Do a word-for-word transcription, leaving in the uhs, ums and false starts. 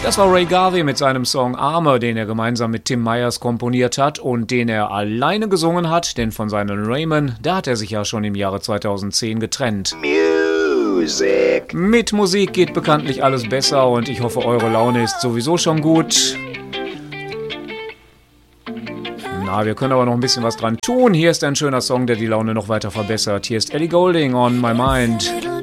Das war Ray Garvey mit seinem Song Armor, den er gemeinsam mit Tim Myers komponiert hat und den er alleine gesungen hat, denn von seinem Raymond, da hat er sich ja schon im Jahre zweitausendzehn getrennt. Music. Mit Musik geht bekanntlich alles besser und ich hoffe, eure Laune ist sowieso schon gut. Na, wir können aber noch ein bisschen was dran tun. Hier ist ein schöner Song, der die Laune noch weiter verbessert. Hier ist Ellie Goulding, On My Mind.